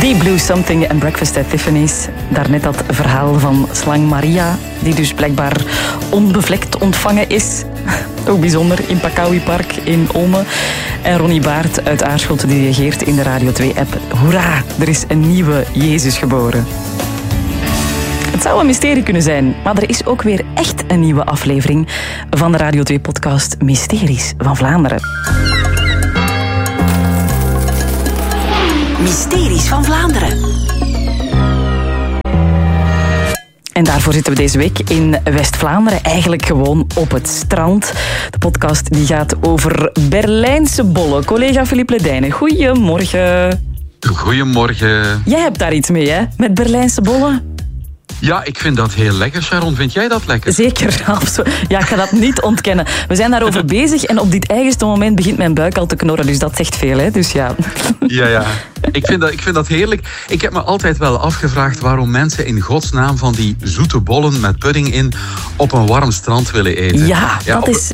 Deep Blue Something en Breakfast at Tiffany's. Daarnet dat verhaal van slang Maria, die dus blijkbaar onbevlekt ontvangen is. Ook bijzonder, in Pakawi Park in Ome. En Ronnie Baert uit Aarschot die reageert in de Radio 2-app. Hoera, er is een nieuwe Jezus geboren. Het zou een mysterie kunnen zijn, maar er is ook weer echt een nieuwe aflevering van de Radio 2-podcast Mysteries van Vlaanderen. Mysteries van Vlaanderen. En daarvoor zitten we deze week in West-Vlaanderen, eigenlijk gewoon op het strand. De podcast die gaat over Berlijnse bollen. Collega Philippe Ledijnen, goedemorgen. Goedemorgen. Jij hebt daar iets mee, hè? Met Berlijnse bollen? Ja, ik vind dat heel lekker, Sharon. Vind jij dat lekker? Zeker, absoluut. Ja, ik ga dat niet ontkennen. We zijn daarover bezig en op dit eigenste moment begint mijn buik al te knorren. Dus dat zegt veel, hè? Dus ja. Ja. Ik vind dat heerlijk. Ik heb me altijd wel afgevraagd waarom mensen in godsnaam van die zoete bollen met pudding in op een warm strand willen eten. Ja, dat is...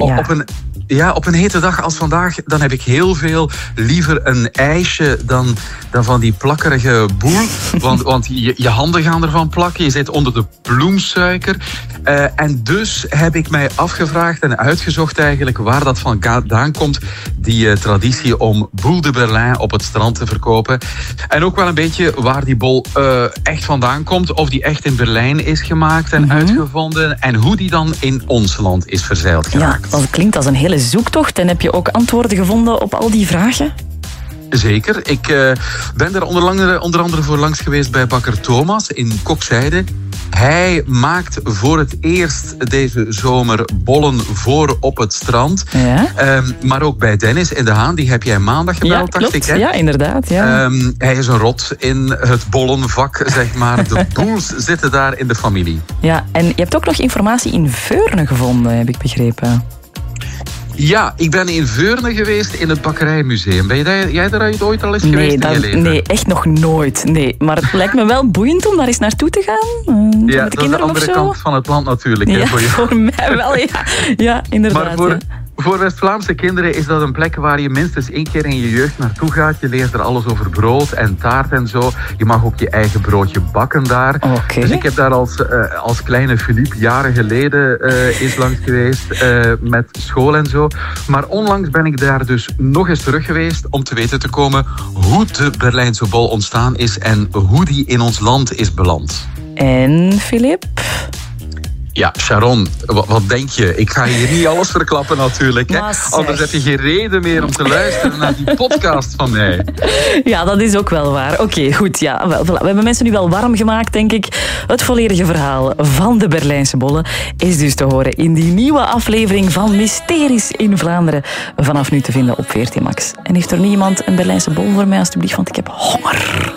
Op een hete dag als vandaag, dan heb ik heel veel liever een ijsje dan van die plakkerige boel. Want je handen gaan ervan plakken, je zit onder de bloemsuiker. En dus heb ik mij afgevraagd en uitgezocht eigenlijk waar dat vandaan komt. Die traditie om boule de Berlijn op het strand te verkopen. En ook wel een beetje waar die bol echt vandaan komt. Of die echt in Berlijn is gemaakt en uitgevonden. En hoe die dan in ons land is verzeild geraakt. Ja, dat klinkt als een hele zoektocht. En heb je ook antwoorden gevonden op al die vragen? Zeker. Ik ben er onder andere voor langs geweest bij bakker Thomas in Kokzijde. Hij maakt voor het eerst deze zomer bollen voor op het strand. Ja. Maar ook bij Dennis in de Haan, die heb jij maandag gebeld, dacht ik. Hè? Ja, inderdaad. Ja. Hij is een rot in het bollenvak, zeg maar. De boels zitten daar in de familie. Ja, en je hebt ook nog informatie in Veurne gevonden, heb ik begrepen. Ja, ik ben in Veurne geweest in het bakkerijmuseum. Ben jij daar ooit al eens geweest in je leven? Nee, echt nog nooit. Nee. Maar het lijkt me wel boeiend om daar eens naartoe te gaan. Ja, dat is de andere kant van het land natuurlijk. Ja, hè, voor mij wel, ja. Ja, inderdaad. Maar voor West-Vlaamse kinderen is dat een plek waar je minstens 1 keer in je jeugd naartoe gaat. Je leert er alles over brood en taart en zo. Je mag ook je eigen broodje bakken daar. Okay. Dus ik heb daar als kleine Philippe jaren geleden eens langs geweest met school en zo. Maar onlangs ben ik daar dus nog eens terug geweest om te weten te komen hoe de Berlijnse bol ontstaan is en hoe die in ons land is beland. En Philippe? Ja, Sharon, wat denk je? Ik ga hier niet alles verklappen natuurlijk. Hè? Anders heb je geen reden meer om te luisteren naar die podcast van mij. Ja, dat is ook wel waar. Oké, goed. Ja, we hebben mensen nu wel warm gemaakt, denk ik. Het volledige verhaal van de Berlijnse bollen is dus te horen in die nieuwe aflevering van Mysteries in Vlaanderen. Vanaf nu te vinden op VRT Max. En heeft er nu iemand een Berlijnse bol voor mij, alstublieft, want ik heb honger.